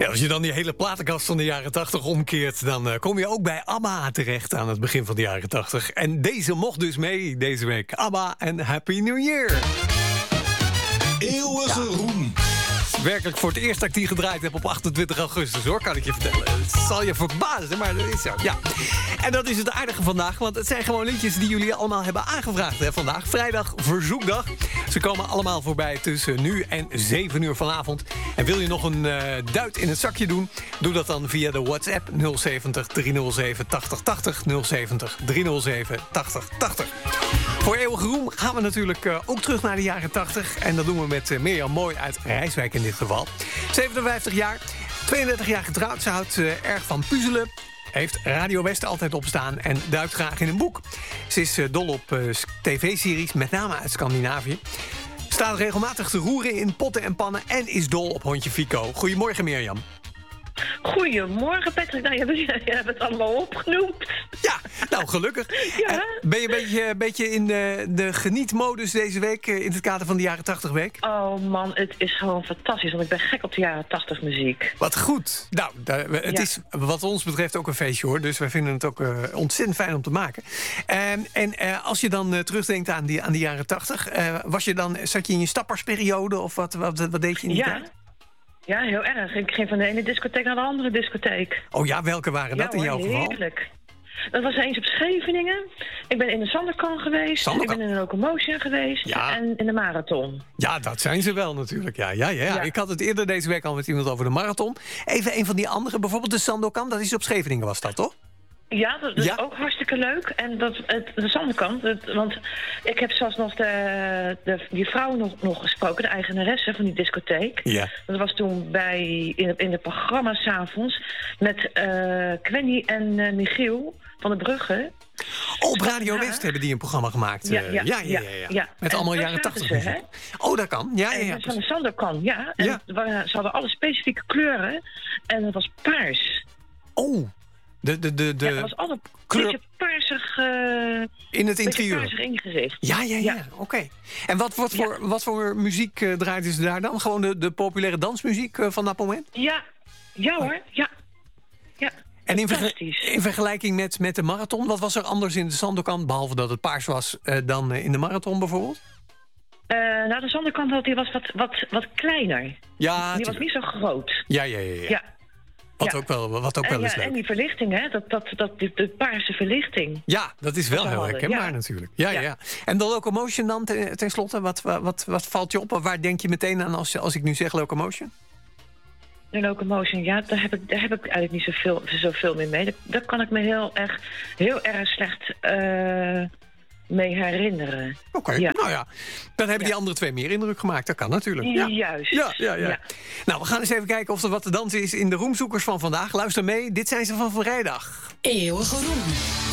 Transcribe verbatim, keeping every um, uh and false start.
Ja, als je dan die hele platenkast van de jaren tachtig omkeert, dan uh, kom je ook bij ABBA terecht aan het begin van de jaren tachtig. En deze mocht dus mee deze week. ABBA en Happy New Year. Eeuwige ja. roem. Werkelijk voor het eerst dat ik die gedraaid heb op achtentwintig augustus, hoor, kan ik je vertellen. Het zal je verbazen, maar dat is zo, ja. En dat is het aardige vandaag, want het zijn gewoon liedjes die jullie allemaal hebben aangevraagd, hè, vandaag. Vrijdag verzoekdag. Ze komen allemaal voorbij tussen nu en zeven uur vanavond. En wil je nog een uh, duit in het zakje doen? Doe dat dan via de WhatsApp nul zeventig driehonderdzeven tachtig tachtig, nul zeventig driehonderdzeven tachtig tachtig. Voor Eeuwige Roem gaan we natuurlijk uh, ook terug naar de jaren tachtig. En dat doen we met uh, Mirjam Mooi uit Rijswijk in dit geval. zevenenvijftig jaar, tweeëndertig jaar getrouwd. Ze houdt uh, erg van puzzelen. Heeft Radio West altijd opstaan en duikt graag in een boek. Ze is uh, dol op uh, tv-series, met name uit Scandinavië. Staat regelmatig te roeren in potten en pannen en is dol op hondje Fico. Goedemorgen, Mirjam. Goedemorgen, Patrick. Nou, je, hebt, je hebt het allemaal opgenoemd. Ja, nou, gelukkig. Ja. Ben je een beetje, beetje in de, de genietmodus deze week in het kader van de jaren tachtig week? Oh man, het is gewoon fantastisch, want ik ben gek op de jaren tachtig muziek. Wat goed. Nou, het ja. is wat ons betreft ook een feestje, hoor. Dus wij vinden het ook uh, ontzettend fijn om te maken. En, en uh, als je dan uh, terugdenkt aan die, aan die jaren tachtig, uh, was je dan, zat je in je stappersperiode of wat, wat, wat deed je in die ja. tijd? Ja, heel erg. Ik ging van de ene discotheek naar de andere discotheek. Oh ja, welke waren dat ja, in jouw hoor, geval? Heerlijk. Dat was eens op Scheveningen. Ik ben in de Sanderkan geweest. Sanderkan. Ik ben in de Locomotion geweest. Ja. En in de Marathon. Ja, dat zijn ze wel natuurlijk. Ja, ja, ja, ja. Ik had het eerder deze week al met iemand over de Marathon. Even een van die andere, bijvoorbeeld de Sandokan. Dat is op Scheveningen, was dat, toch? Ja, dat is ja? ook hartstikke leuk. En dat, het, de Sanderkant, het, want ik heb zelfs nog de, de, die vrouw nog, nog gesproken, de eigenaresse van die discotheek. Ja. Dat was toen bij, in, in de programma's 's avonds met uh, Quenny en uh, Michiel van de Brugge. Oh, op Radio West hebben die een programma gemaakt. Ja, ja, ja. ja, ja, ja, ja. ja. Met en allemaal jaren tachtig muziek. Oh, dat kan. Ja, ja, ja. En van de Sanderkan, ja. En ja. Ze hadden alle specifieke kleuren. En dat was paars. Oh. De, de, de, de ja, dat was altijd een kleur... beetje paarsig... Uh, in het interieur? paarsig ingericht. Ja, ja, ja. ja. Oké. Okay. En wat, wat, voor, ja. wat voor muziek uh, draaiden ze daar dan? Gewoon de, de populaire dansmuziek uh, van dat moment? Ja. Ja hoor. Ja. Ja. En in, verge in vergelijking met, met de marathon, wat was er anders in de Sandokan, behalve dat het paars was, uh, dan uh, in de marathon bijvoorbeeld? Uh, nou, de Sandokan die was wat, wat, wat kleiner. Ja, die was niet zo groot. Ja, ja, ja. ja. ja. Wat, ja. ook wel, wat ook wel en, eens ja, leuk. En die verlichting, hè? Dat, dat, dat, die, de paarse verlichting. Ja, dat is wel heel hadden. herkenbaar ja. natuurlijk. Ja, ja. Ja. En de Locomotion dan, ten, ten slotte, wat, wat, wat valt je op? Of waar denk je meteen aan als, als ik nu zeg Locomotion? De Locomotion, ja, daar heb ik, daar heb ik eigenlijk niet zoveel, zoveel meer mee. Daar, daar kan ik me heel erg, heel erg slecht uh, mee herinneren. Oké, okay. ja. nou ja. Dan hebben ja. die andere twee meer indruk gemaakt. Dat kan natuurlijk. Ja. Juist. Ja, ja, ja. ja. Nou, we gaan eens even kijken of er wat te dansen is in de roemzoekers van vandaag. Luister mee, dit zijn ze van vrijdag. Eeuwige Roem.